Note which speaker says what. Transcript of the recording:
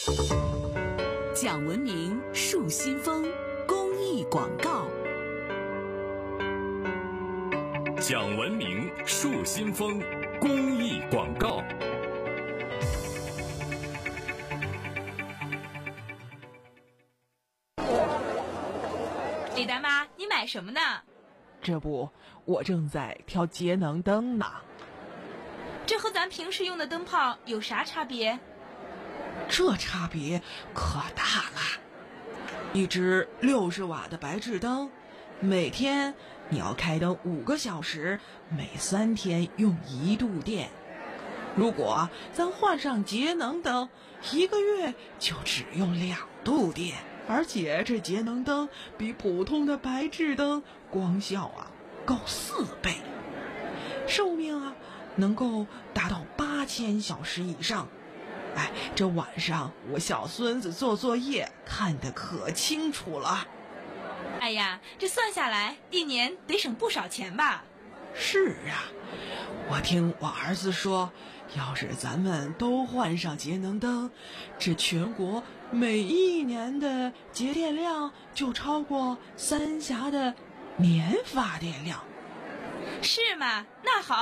Speaker 1: 讲文明树新风公益广告。
Speaker 2: 讲文明树新风公益广告。
Speaker 3: 李大妈，你买什么呢？
Speaker 4: 这不，我正在挑节能灯呢。
Speaker 3: 这和咱平时用的灯泡有啥差别？
Speaker 4: 这差别可大了。一只60瓦的白炽灯，每天你要开灯5个小时，每3天用1度电。如果咱换上节能灯，1个月就只用2度电。而且这节能灯比普通的白炽灯光效高4倍，寿命能够达到8000小时以上。这晚上我小孙子做作业看得可清楚了。
Speaker 3: 哎呀，这算下来1年得省不少钱吧？
Speaker 4: 是啊，我听我儿子说，要是咱们都换上节能灯，这全国每1年的节电量就超过三峡的年发电量。
Speaker 3: 是吗？那好。